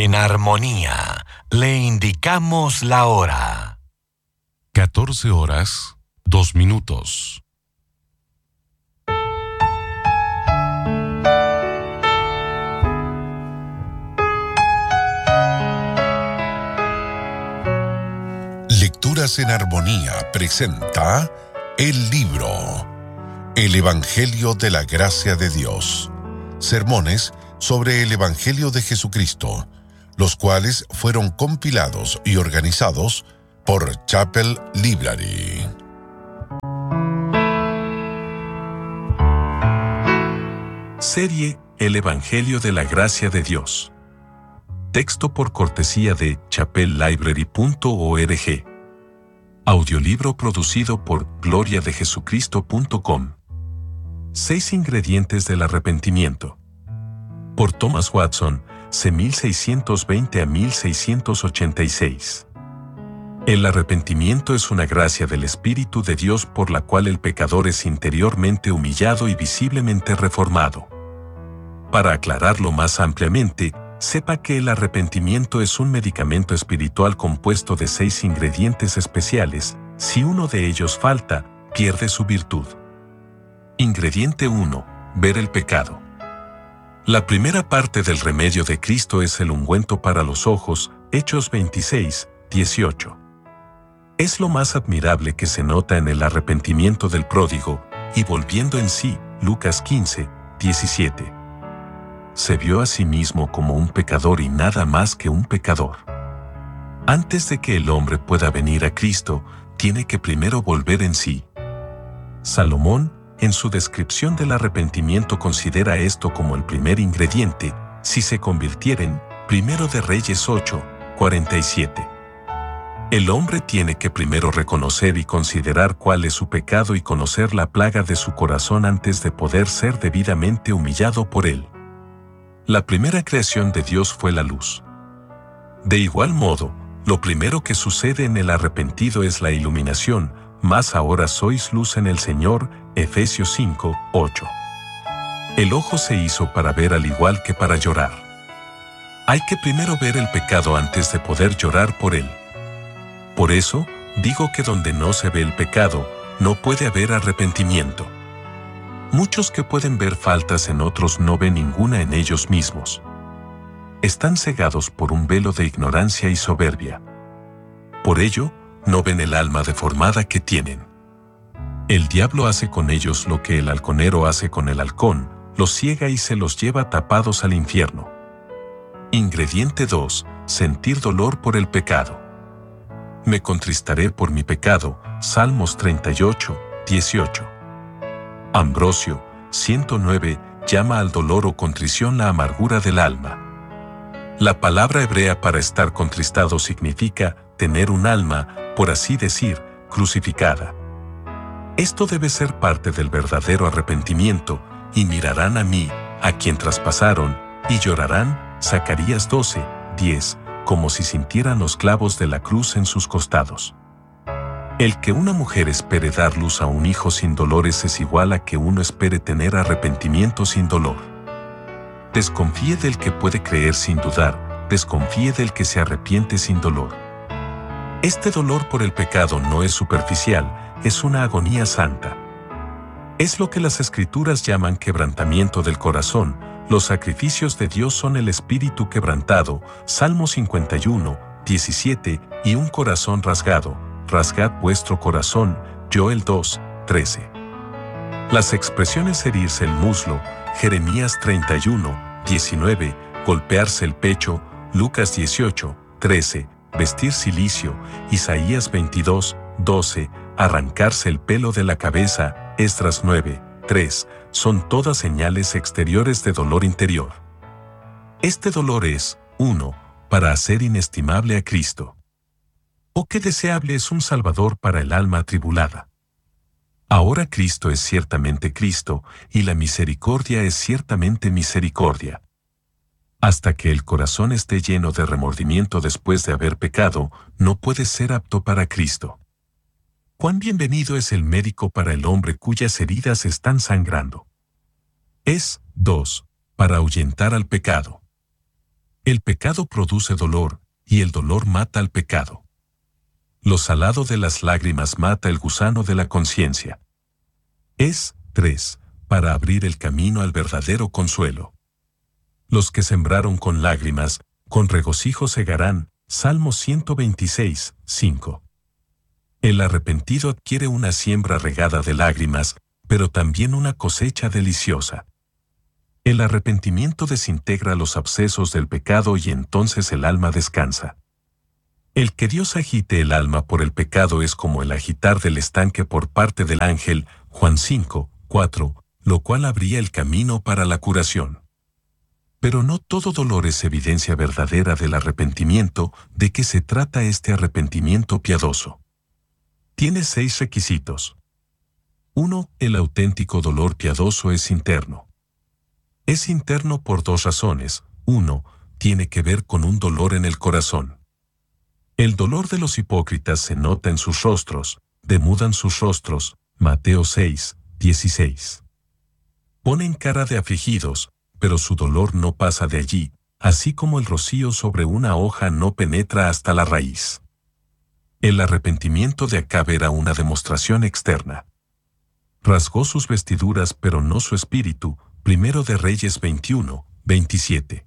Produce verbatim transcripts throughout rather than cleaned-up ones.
En armonía, le indicamos la hora. catorce horas, dos minutos. Lecturas en Armonía presenta el libro El Evangelio de la Gracia de Dios. Sermones sobre el Evangelio de Jesucristo, los cuales fueron compilados y organizados por Chapel Library. Serie El Evangelio de la Gracia de Dios. Texto por cortesía de chapel library punto org. Audiolibro producido por gloria de jesucristo punto com. Seis ingredientes del arrepentimiento. Por Thomas Watson, C mil seiscientos veinte a mil seiscientos ochenta y seis. El arrepentimiento es una gracia del Espíritu de Dios por la cual el pecador es interiormente humillado y visiblemente reformado. Para aclararlo más ampliamente, sepa que el arrepentimiento es un medicamento espiritual compuesto de seis ingredientes especiales. Si uno de ellos falta, pierde su virtud. Ingrediente uno. Ver el pecado. La primera parte del remedio de Cristo es el ungüento para los ojos, Hechos veintiséis, dieciocho. Es lo más admirable que se nota en el arrepentimiento del pródigo, y volviendo en sí, Lucas quince, diecisiete. Se vio a sí mismo como un pecador y nada más que un pecador. Antes de que el hombre pueda venir a Cristo, tiene que primero volver en sí. Salomón, en su descripción del arrepentimiento, considera esto como el primer ingrediente, si se convirtieren, Primero de Reyes ocho, cuarenta y siete. El hombre tiene que primero reconocer y considerar cuál es su pecado y conocer la plaga de su corazón antes de poder ser debidamente humillado por él. La primera creación de Dios fue la luz. De igual modo, lo primero que sucede en el arrepentido es la iluminación, mas ahora sois luz en el Señor, Efesios cinco, ocho. El ojo se hizo para ver al igual que para llorar. Hay que primero ver el pecado antes de poder llorar por él. Por eso, digo que donde no se ve el pecado, no puede haber arrepentimiento. Muchos que pueden ver faltas en otros no ven ninguna en ellos mismos. Están cegados por un velo de ignorancia y soberbia. Por ello, no ven el alma deformada que tienen. El diablo hace con ellos lo que el halconero hace con el halcón, los ciega y se los lleva tapados al infierno. Ingrediente dos. Sentir dolor por el pecado. Me contristaré por mi pecado, Salmos treinta y ocho, dieciocho. Ambrosio, ciento nueve, llama al dolor o contrición la amargura del alma. La palabra hebrea para estar contristado significa tener un alma, por así decir, crucificada. Esto debe ser parte del verdadero arrepentimiento, y mirarán a mí, a quien traspasaron, y llorarán, Zacarías doce, diez, como si sintieran los clavos de la cruz en sus costados. El que una mujer espere dar luz a un hijo sin dolores es igual a que uno espere tener arrepentimiento sin dolor. Desconfíe del que puede creer sin dudar, desconfíe del que se arrepiente sin dolor. Este dolor por el pecado no es superficial, es una agonía santa. Es lo que las Escrituras llaman quebrantamiento del corazón. Los sacrificios de Dios son el espíritu quebrantado, Salmo cincuenta y uno, diecisiete, y un corazón rasgado. Rasgad vuestro corazón, Joel dos, trece. Las expresiones herirse el muslo, Jeremías treinta y uno, diecinueve, golpearse el pecho, Lucas dieciocho, trece, vestir cilicio, Isaías veintidós, doce, arrancarse el pelo de la cabeza, Esdras nueve, tres, son todas señales exteriores de dolor interior. Este dolor es, uno, para hacer inestimable a Cristo. Oh, qué deseable es un Salvador para el alma atribulada. Ahora Cristo es ciertamente Cristo, y la misericordia es ciertamente misericordia. Hasta que el corazón esté lleno de remordimiento después de haber pecado, no puede ser apto para Cristo. Cuán bienvenido es el médico para el hombre cuyas heridas están sangrando. Es, dos, para ahuyentar al pecado. El pecado produce dolor, y el dolor mata al pecado. Lo salado de las lágrimas mata el gusano de la conciencia. Es, tres, para abrir el camino al verdadero consuelo. Los que sembraron con lágrimas, con regocijo segarán. Salmo ciento veintiséis, cinco. El arrepentido adquiere una siembra regada de lágrimas, pero también una cosecha deliciosa. El arrepentimiento desintegra los abscesos del pecado y entonces el alma descansa. El que Dios agite el alma por el pecado es como el agitar del estanque por parte del ángel, Juan cinco, cuatro, lo cual abría el camino para la curación. Pero no todo dolor es evidencia verdadera del arrepentimiento. ¿De qué se trata este arrepentimiento piadoso? Tiene seis requisitos. uno. El auténtico dolor piadoso es interno. Es interno por dos razones. uno. Tiene que ver con un dolor en el corazón. El dolor de los hipócritas se nota en sus rostros, demudan sus rostros. Mateo seis, dieciséis. Ponen cara de afligidos, pero su dolor no pasa de allí, así como el rocío sobre una hoja no penetra hasta la raíz. El arrepentimiento de Acab era una demostración externa. Rasgó sus vestiduras pero no su espíritu. Primero de Reyes veintiuno, veintisiete.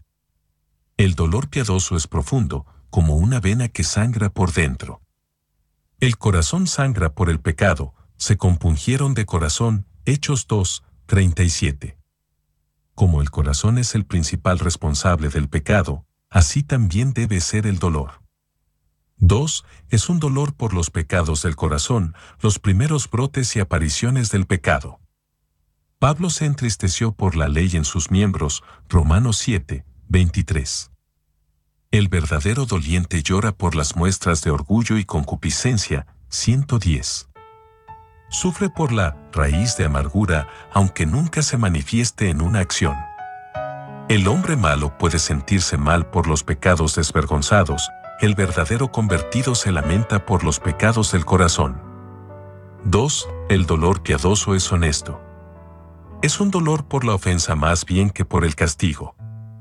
El dolor piadoso es profundo, como una vena que sangra por dentro. El corazón sangra por el pecado, se compungieron de corazón. Hechos dos, treinta y siete. Como el corazón es el principal responsable del pecado, así también debe ser el dolor. dos. Es un dolor por los pecados del corazón, los primeros brotes y apariciones del pecado. Pablo se entristeció por la ley en sus miembros. Romanos siete, veintitrés. El verdadero doliente llora por las muestras de orgullo y concupiscencia. ciento diez. Sufre por la raíz de amargura, aunque nunca se manifieste en una acción. El hombre malo puede sentirse mal por los pecados desvergonzados. El verdadero convertido se lamenta por los pecados del corazón. dos. El dolor piadoso es honesto. Es un dolor por la ofensa más bien que por el castigo.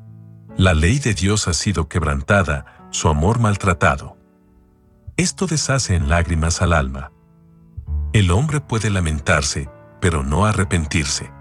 La ley de Dios ha sido quebrantada, su amor maltratado. Esto deshace en lágrimas al alma. El hombre puede lamentarse, pero no arrepentirse.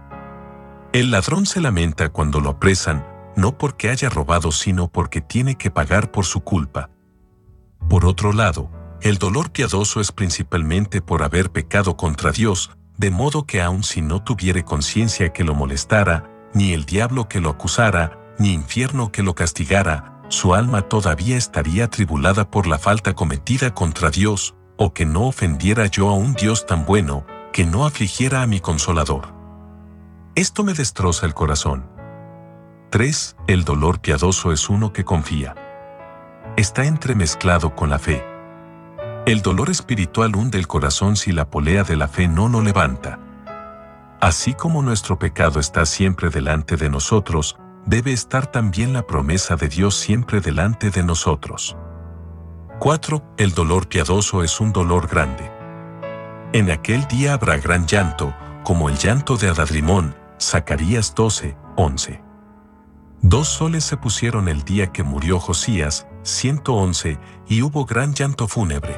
El ladrón se lamenta cuando lo apresan, no porque haya robado, sino porque tiene que pagar por su culpa. Por otro lado, el dolor piadoso es principalmente por haber pecado contra Dios, de modo que aun si no tuviere conciencia que lo molestara, ni el diablo que lo acusara, ni infierno que lo castigara, su alma todavía estaría atribulada por la falta cometida contra Dios, o que no ofendiera yo a un Dios tan bueno, que no afligiera a mi Consolador. Esto me destroza el corazón. tres. El dolor piadoso es uno que confía. Está entremezclado con la fe. El dolor espiritual hunde el corazón si la polea de la fe no lo levanta. Así como nuestro pecado está siempre delante de nosotros, debe estar también la promesa de Dios siempre delante de nosotros. cuatro. El dolor piadoso es un dolor grande. En aquel día habrá gran llanto, como el llanto de Adadrimón. Zacarías doce, once. Dos soles se pusieron el día que murió Josías, ciento once, y hubo gran llanto fúnebre.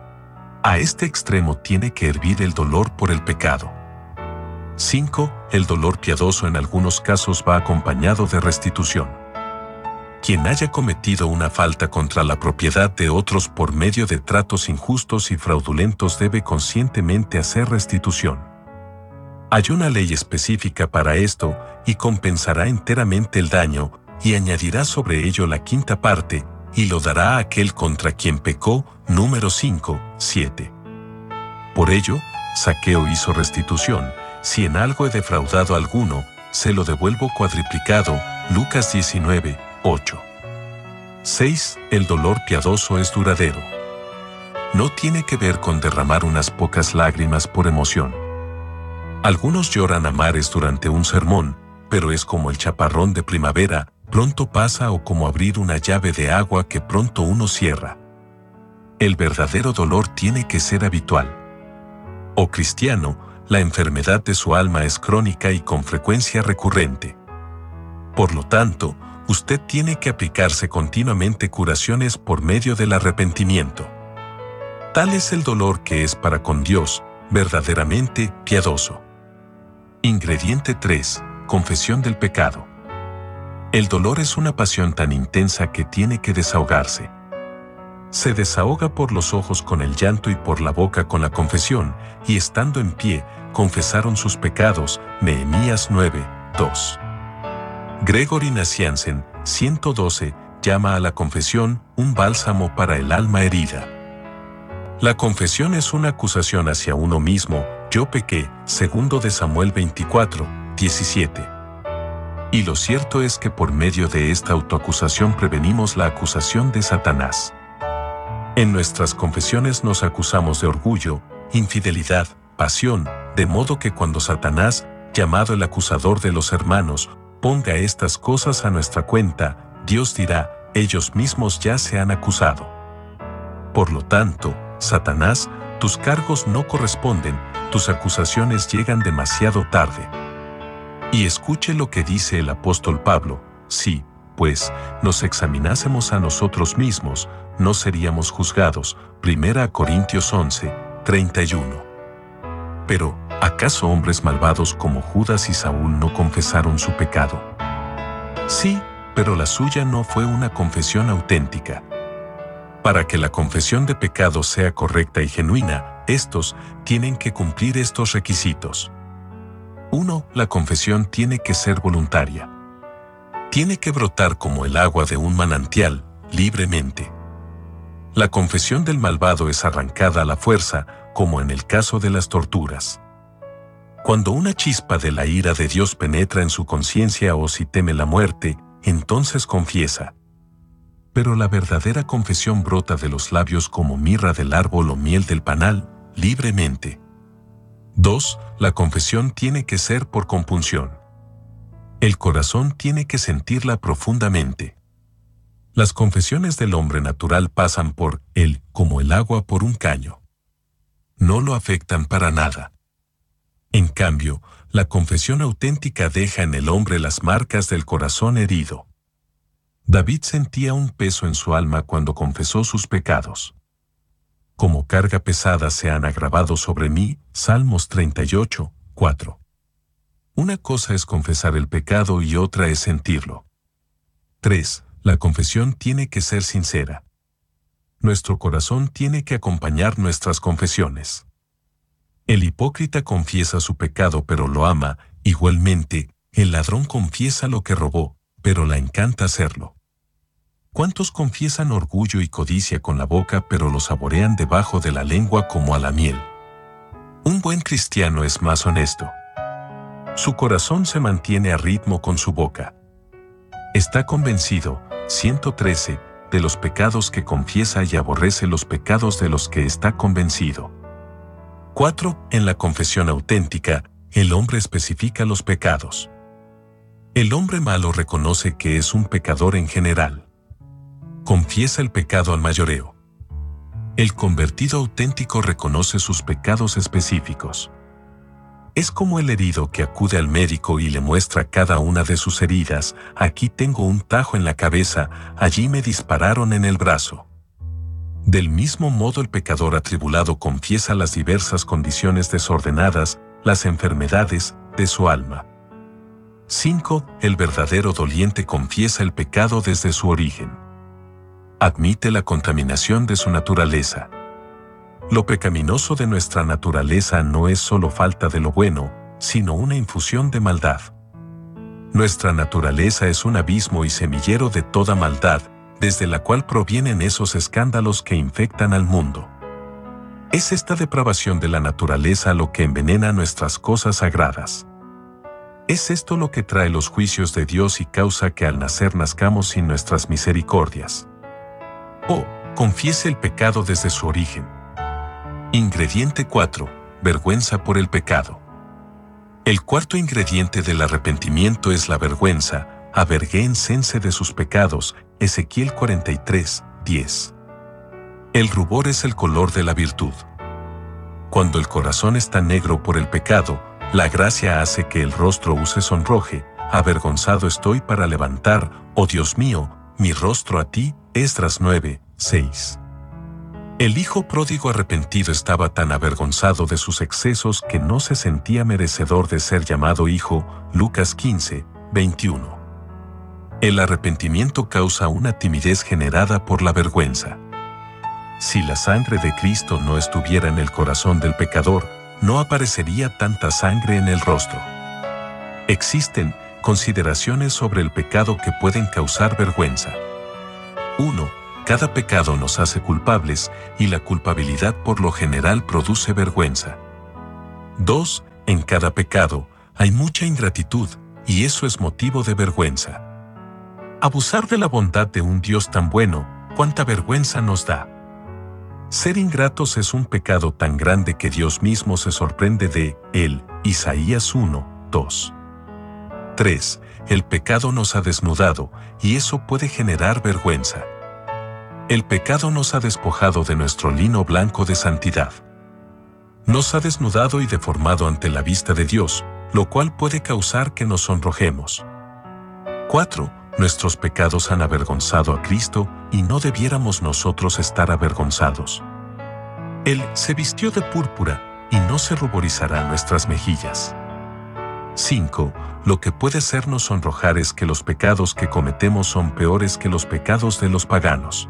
A este extremo tiene que hervir el dolor por el pecado. cinco. El dolor piadoso en algunos casos va acompañado de restitución. Quien haya cometido una falta contra la propiedad de otros por medio de tratos injustos y fraudulentos debe conscientemente hacer restitución. Hay una ley específica para esto, y compensará enteramente el daño, y añadirá sobre ello la quinta parte, y lo dará a aquel contra quien pecó. Número cinco, siete. Por ello, Zaqueo hizo restitución. Si en algo he defraudado a alguno, se lo devuelvo cuadriplicado. Lucas diecinueve, ocho. seis. El dolor piadoso es duradero. No tiene que ver con derramar unas pocas lágrimas por emoción. Algunos lloran a mares durante un sermón, pero es como el chaparrón de primavera, pronto pasa, o como abrir una llave de agua que pronto uno cierra. El verdadero dolor tiene que ser habitual. Oh cristiano, la enfermedad de su alma es crónica y con frecuencia recurrente. Por lo tanto, usted tiene que aplicarse continuamente curaciones por medio del arrepentimiento. Tal es el dolor que es para con Dios, verdaderamente piadoso. Ingrediente tres. Confesión del pecado. El dolor es una pasión tan intensa que tiene que desahogarse. Se desahoga por los ojos con el llanto y por la boca con la confesión, y estando en pie, confesaron sus pecados. Nehemías nueve, dos. Gregory Naciancen, ciento doce, llama a la confesión un bálsamo para el alma herida. La confesión es una acusación hacia uno mismo. Yo pequé, segundo de Samuel veinticuatro, diecisiete. Y lo cierto es que por medio de esta autoacusación prevenimos la acusación de Satanás. En nuestras confesiones nos acusamos de orgullo, infidelidad, pasión, de modo que cuando Satanás, llamado el acusador de los hermanos, ponga estas cosas a nuestra cuenta, Dios dirá, ellos mismos ya se han acusado. Por lo tanto, Satanás, tus cargos no corresponden, tus acusaciones llegan demasiado tarde. Y escuche lo que dice el apóstol Pablo, sí, pues, nos examinásemos a nosotros mismos, no seríamos juzgados. Primera Corintios once, treinta y uno. Pero, ¿acaso hombres malvados como Judas y Saúl no confesaron su pecado? Sí, pero la suya no fue una confesión auténtica. Para que la confesión de pecado sea correcta y genuina, estos tienen que cumplir estos requisitos. uno. La confesión tiene que ser voluntaria. Tiene que brotar como el agua de un manantial, libremente. La confesión del malvado es arrancada a la fuerza, como en el caso de las torturas. Cuando una chispa de la ira de Dios penetra en su conciencia o si teme la muerte, entonces confiesa. Pero la verdadera confesión brota de los labios como mirra del árbol o miel del panal, libremente. dos. La confesión tiene que ser por compunción. El corazón tiene que sentirla profundamente. Las confesiones del hombre natural pasan por él como el agua por un caño. No lo afectan para nada. En cambio, la confesión auténtica deja en el hombre las marcas del corazón herido. David sentía un peso en su alma cuando confesó sus pecados. Como carga pesada se han agravado sobre mí, Salmos treinta y ocho, cuatro. Una cosa es confesar el pecado y otra es sentirlo. tres. La confesión tiene que ser sincera. Nuestro corazón tiene que acompañar nuestras confesiones. El hipócrita confiesa su pecado pero lo ama, igualmente, el ladrón confiesa lo que robó, pero le encanta hacerlo. ¿Cuántos confiesan orgullo y codicia con la boca pero lo saborean debajo de la lengua como a la miel? Un buen cristiano es más honesto. Su corazón se mantiene a ritmo con su boca. Está convencido, ciento trece, de los pecados que confiesa y aborrece los pecados de los que está convencido. cuatro. En la confesión auténtica, el hombre especifica los pecados. El hombre malo reconoce que es un pecador en general. Confiesa el pecado al mayoreo. El convertido auténtico reconoce sus pecados específicos. Es como el herido que acude al médico y le muestra cada una de sus heridas. Aquí tengo un tajo en la cabeza, allí me dispararon en el brazo. Del mismo modo el pecador atribulado confiesa las diversas condiciones desordenadas, las enfermedades de su alma. cinco. El verdadero doliente confiesa el pecado desde su origen. Admite la contaminación de su naturaleza. Lo pecaminoso de nuestra naturaleza no es solo falta de lo bueno, sino una infusión de maldad. Nuestra naturaleza es un abismo y semillero de toda maldad, desde la cual provienen esos escándalos que infectan al mundo. Es esta depravación de la naturaleza lo que envenena nuestras cosas sagradas. Es esto lo que trae los juicios de Dios y causa que al nacer nazcamos sin nuestras misericordias. Oh, confiese el pecado desde su origen. Ingrediente cuatro. Vergüenza por el pecado. El cuarto ingrediente del arrepentimiento es la vergüenza. Avergüéncense de sus pecados. Ezequiel cuarenta y tres, diez. El rubor es el color de la virtud. Cuando el corazón está negro por el pecado, la gracia hace que el rostro use sonroje, avergonzado estoy para levantar, oh Dios mío, mi rostro a ti. Esdras nueve, seis. El hijo pródigo arrepentido estaba tan avergonzado de sus excesos que no se sentía merecedor de ser llamado hijo. Lucas quince, veintiuno. El arrepentimiento causa una timidez generada por la vergüenza. Si la sangre de Cristo no estuviera en el corazón del pecador, no aparecería tanta sangre en el rostro. Existen consideraciones sobre el pecado que pueden causar vergüenza. uno. Cada pecado nos hace culpables y la culpabilidad por lo general produce vergüenza. dos. En cada pecado hay mucha ingratitud y eso es motivo de vergüenza. Abusar de la bondad de un Dios tan bueno, cuánta vergüenza nos da. Ser ingratos es un pecado tan grande que Dios mismo se sorprende de él. Isaías uno, dos. tres. El pecado nos ha desnudado y eso puede generar vergüenza. El pecado nos ha despojado de nuestro lino blanco de santidad. Nos ha desnudado y deformado ante la vista de Dios, lo cual puede causar que nos sonrojemos. cuatro. Nuestros pecados han avergonzado a Cristo y no debiéramos nosotros estar avergonzados. Él se vistió de púrpura y no se ruborizará nuestras mejillas. cinco. Lo que puede hacernos sonrojar es que los pecados que cometemos son peores que los pecados de los paganos.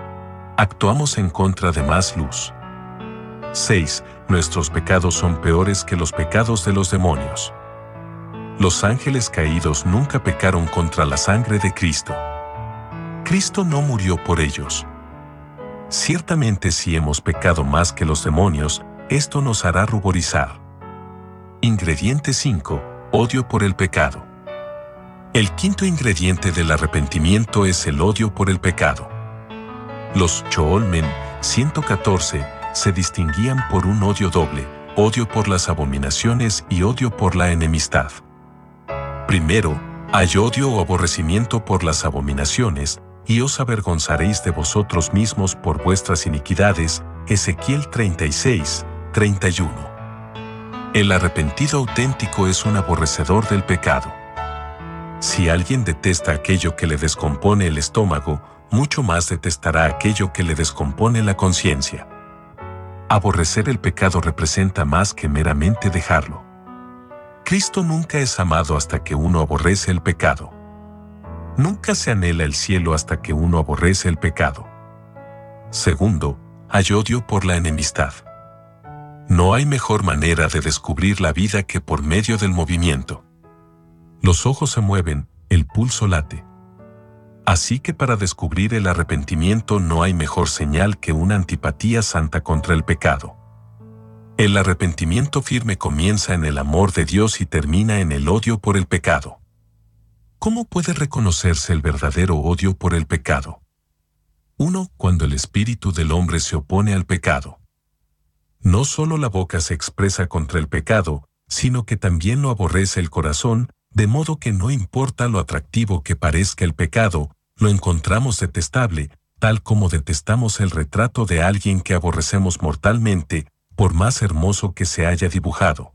Actuamos en contra de más luz. seis. Nuestros pecados son peores que los pecados de los demonios. Los ángeles caídos nunca pecaron contra la sangre de Cristo. Cristo no murió por ellos. Ciertamente si hemos pecado más que los demonios, esto nos hará ruborizar. Ingrediente cinco. Odio por el pecado. El quinto ingrediente del arrepentimiento es el odio por el pecado. Los Choolmen ciento catorce se distinguían por un odio doble, odio por las abominaciones y odio por la enemistad. Primero, hay odio o aborrecimiento por las abominaciones, y os avergonzaréis de vosotros mismos por vuestras iniquidades. Ezequiel treinta y seis, treinta y uno. El arrepentido auténtico es un aborrecedor del pecado. Si alguien detesta aquello que le descompone el estómago, mucho más detestará aquello que le descompone la conciencia. Aborrecer el pecado representa más que meramente dejarlo. Cristo nunca es amado hasta que uno aborrece el pecado. Nunca se anhela el cielo hasta que uno aborrece el pecado. Segundo, hay odio por la enemistad. No hay mejor manera de descubrir la vida que por medio del movimiento. Los ojos se mueven, el pulso late. Así que para descubrir el arrepentimiento no hay mejor señal que una antipatía santa contra el pecado. El arrepentimiento firme comienza en el amor de Dios y termina en el odio por el pecado. ¿Cómo puede reconocerse el verdadero odio por el pecado? uno. Cuando el espíritu del hombre se opone al pecado. No solo la boca se expresa contra el pecado, sino que también lo aborrece el corazón, de modo que no importa lo atractivo que parezca el pecado, lo encontramos detestable, tal como detestamos el retrato de alguien que aborrecemos mortalmente, por más hermoso que se haya dibujado.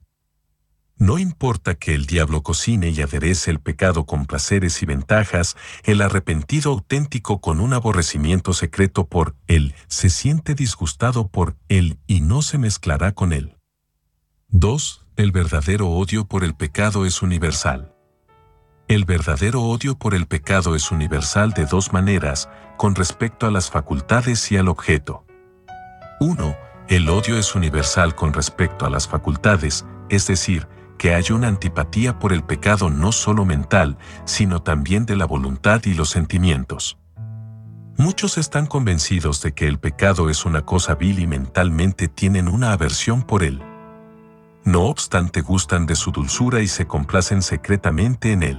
No importa que el diablo cocine y aderece el pecado con placeres y ventajas, el arrepentido auténtico con un aborrecimiento secreto por él se siente disgustado por él y no se mezclará con él. dos. El verdadero odio por el pecado es universal. El verdadero odio por el pecado es universal de dos maneras, con respecto a las facultades y al objeto. uno. El odio es universal con respecto a las facultades, es decir, que hay una antipatía por el pecado no solo mental, sino también de la voluntad y los sentimientos. Muchos están convencidos de que el pecado es una cosa vil y mentalmente tienen una aversión por él. No obstante, gustan de su dulzura y se complacen secretamente en él.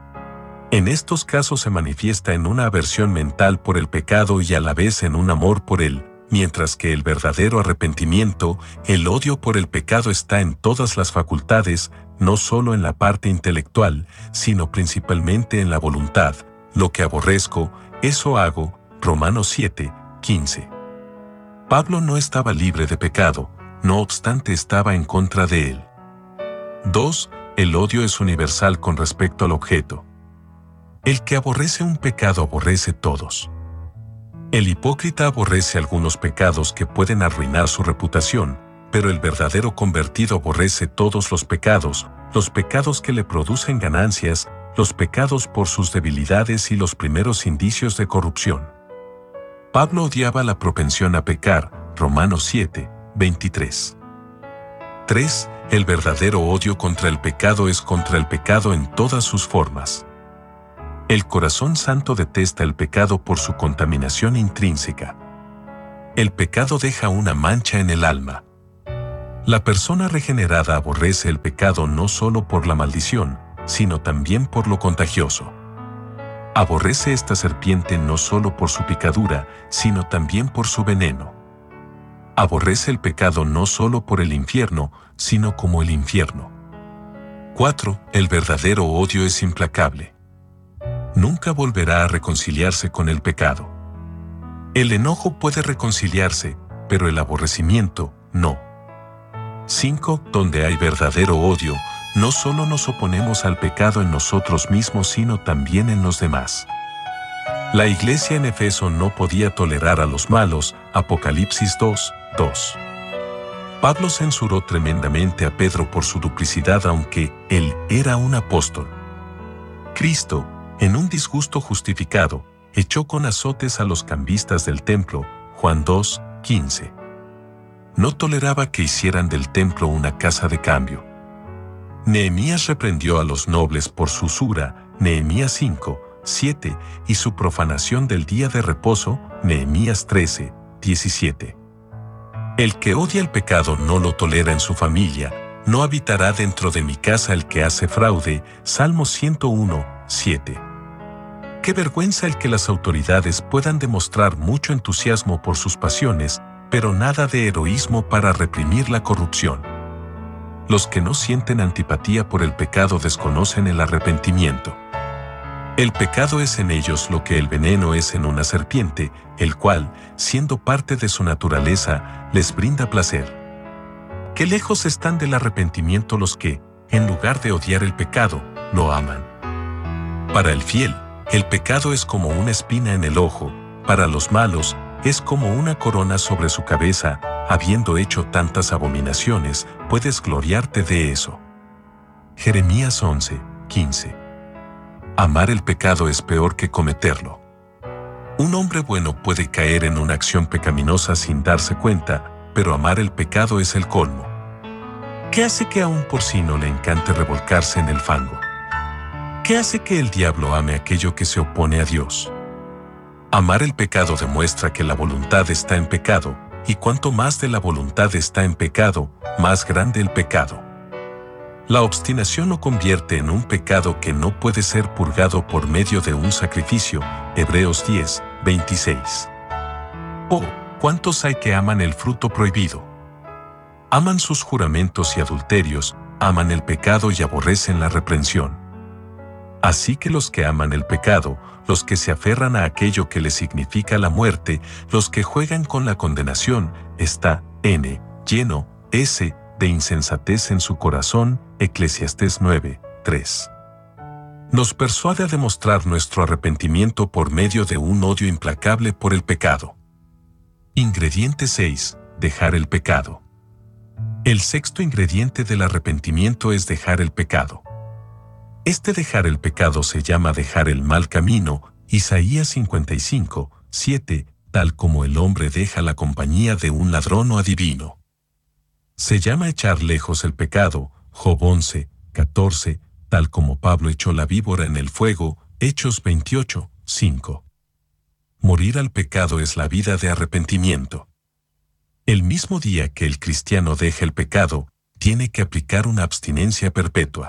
En estos casos se manifiesta en una aversión mental por el pecado y a la vez en un amor por él, mientras que el verdadero arrepentimiento, el odio por el pecado está en todas las facultades, no solo en la parte intelectual, sino principalmente en la voluntad. Lo que aborrezco, eso hago. Romanos siete, quince. Pablo no estaba libre de pecado, no obstante estaba en contra de él. dos. el odio es universal con respecto al objeto. El que aborrece un pecado aborrece todos. El hipócrita aborrece algunos pecados que pueden arruinar su reputación, pero el verdadero convertido aborrece todos los pecados, los pecados que le producen ganancias, los pecados por sus debilidades y los primeros indicios de corrupción. Pablo odiaba la propensión a pecar, Romanos siete, veintitrés. tres. El verdadero odio contra el pecado es contra el pecado en todas sus formas. El corazón santo detesta el pecado por su contaminación intrínseca. El pecado deja una mancha en el alma. La persona regenerada aborrece el pecado no solo por la maldición, sino también por lo contagioso. Aborrece esta serpiente no solo por su picadura, sino también por su veneno. Aborrece el pecado no solo por el infierno, sino como el infierno. cuatro. El verdadero odio es implacable. Nunca volverá a reconciliarse con el pecado. El enojo puede reconciliarse, pero el aborrecimiento, no. cinco. Donde hay verdadero odio, no solo nos oponemos al pecado en nosotros mismos, sino también en los demás. La iglesia en Efeso no podía tolerar a los malos, Apocalipsis dos, dos. Pablo censuró tremendamente a Pedro por su duplicidad, aunque él era un apóstol. Cristo, en un disgusto justificado, echó con azotes a los cambistas del templo, Juan dos, quince. No toleraba que hicieran del templo una casa de cambio. Nehemías reprendió a los nobles por su usura, Nehemías cinco, siete, y su profanación del día de reposo, Nehemías trece, diecisiete. El que odia el pecado no lo tolera en su familia, no habitará dentro de mi casa el que hace fraude, Salmo ciento uno, siete. Qué vergüenza el que las autoridades puedan demostrar mucho entusiasmo por sus pasiones, pero nada de heroísmo para reprimir la corrupción. Los que no sienten antipatía por el pecado desconocen el arrepentimiento. El pecado es en ellos lo que el veneno es en una serpiente, el cual, siendo parte de su naturaleza, les brinda placer. Qué lejos están del arrepentimiento los que, en lugar de odiar el pecado, lo aman. Para el fiel, el pecado es como una espina en el ojo, para los malos, es como una corona sobre su cabeza. Habiendo hecho tantas abominaciones, puedes gloriarte de eso. Jeremías once, quince. Amar el pecado es peor que cometerlo. Un hombre bueno puede caer en una acción pecaminosa sin darse cuenta, pero amar el pecado es el colmo. ¿Qué hace que a un porcino le encante revolcarse en el fango? ¿Qué hace que el diablo ame aquello que se opone a Dios? Amar el pecado demuestra que la voluntad está en pecado, y cuanto más de la voluntad está en pecado, más grande el pecado. La obstinación lo convierte en un pecado que no puede ser purgado por medio de un sacrificio, Hebreos diez, veintiséis. Oh, ¿cuántos hay que aman el fruto prohibido? Aman sus juramentos y adulterios, aman el pecado y aborrecen la reprensión. Así que los que aman el pecado, los que se aferran a aquello que les significa la muerte, los que juegan con la condenación, está, N, lleno, S, de insensatez en su corazón, Eclesiastés nueve, tres. Nos persuade a demostrar nuestro arrepentimiento por medio de un odio implacable por el pecado. Ingrediente seis. Dejar el pecado. El sexto ingrediente del arrepentimiento es dejar el pecado. Este dejar el pecado se llama dejar el mal camino, Isaías cincuenta y cinco, siete, tal como el hombre deja la compañía de un ladrón o adivino. Se llama echar lejos el pecado, Job once, catorce, tal como Pablo echó la víbora en el fuego, Hechos veintiocho, cinco. Morir al pecado es la vida de arrepentimiento. El mismo día que el cristiano deja el pecado, tiene que aplicar una abstinencia perpetua.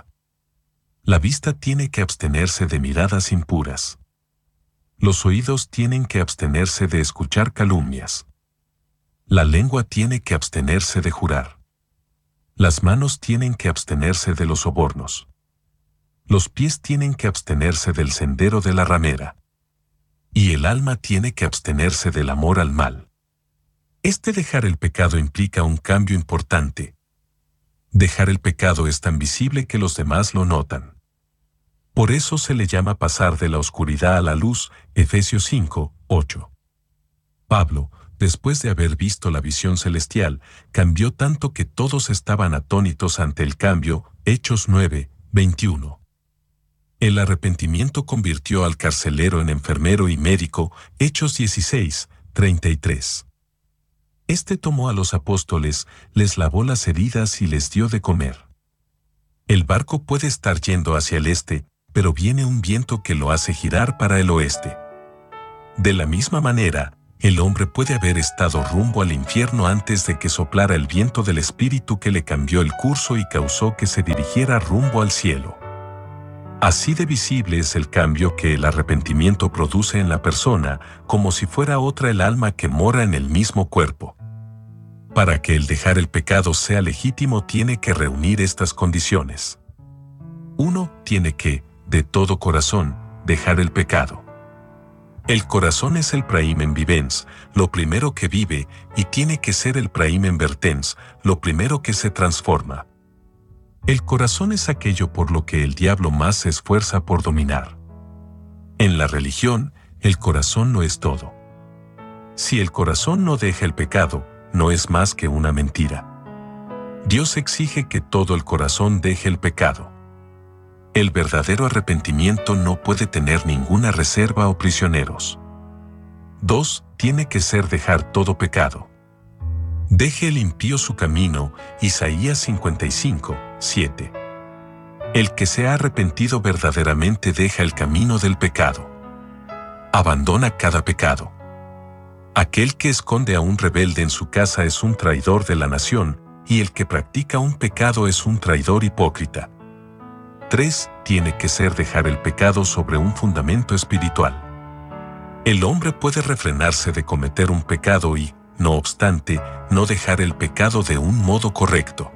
La vista tiene que abstenerse de miradas impuras. Los oídos tienen que abstenerse de escuchar calumnias. La lengua tiene que abstenerse de jurar. Las manos tienen que abstenerse de los sobornos. Los pies tienen que abstenerse del sendero de la ramera. Y el alma tiene que abstenerse del amor al mal. Este dejar el pecado implica un cambio importante. Dejar el pecado es tan visible que los demás lo notan. Por eso se le llama pasar de la oscuridad a la luz, Efesios cinco, ocho. Pablo, después de haber visto la visión celestial, cambió tanto que todos estaban atónitos ante el cambio, Hechos nueve, veintiuno. El arrepentimiento convirtió al carcelero en enfermero y médico, Hechos dieciséis, treinta y tres. Este tomó a los apóstoles, les lavó las heridas y les dio de comer. El barco puede estar yendo hacia el este, pero viene un viento que lo hace girar para el oeste. De la misma manera, el hombre puede haber estado rumbo al infierno antes de que soplara el viento del Espíritu que le cambió el curso y causó que se dirigiera rumbo al cielo. Así de visible es el cambio que el arrepentimiento produce en la persona, como si fuera otra el alma que mora en el mismo cuerpo. Para que el dejar el pecado sea legítimo tiene que reunir estas condiciones. Uno, tiene que, de todo corazón, dejar el pecado. El corazón es el praemen vivens, lo primero que vive, y tiene que ser el praemen vertens, lo primero que se transforma. El corazón es aquello por lo que el diablo más se esfuerza por dominar. En la religión, el corazón no es todo. Si el corazón no deja el pecado, no es más que una mentira. Dios exige que todo el corazón deje el pecado. El verdadero arrepentimiento no puede tener ninguna reserva o prisioneros. Dos, tiene que ser dejar todo pecado. Deje el impío su camino, Isaías cincuenta y cinco, siete. El que se ha arrepentido verdaderamente deja el camino del pecado. Abandona cada pecado. Aquel que esconde a un rebelde en su casa es un traidor de la nación, y el que practica un pecado es un traidor hipócrita. Tres, tiene que ser dejar el pecado sobre un fundamento espiritual. El hombre puede refrenarse de cometer un pecado y, no obstante, no dejar el pecado de un modo correcto.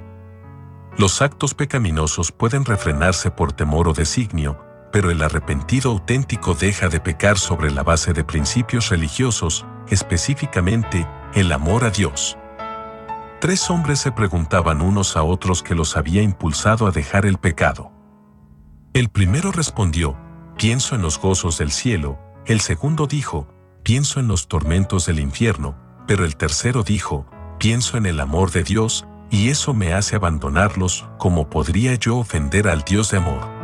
Los actos pecaminosos pueden refrenarse por temor o designio, pero el arrepentido auténtico deja de pecar sobre la base de principios religiosos, específicamente, el amor a Dios. Tres hombres se preguntaban unos a otros qué los había impulsado a dejar el pecado. El primero respondió, pienso en los gozos del cielo, el segundo dijo, pienso en los tormentos del infierno, pero el tercero dijo, pienso en el amor de Dios, y eso me hace abandonarlos. ¿Cómo podría yo ofender al Dios de amor?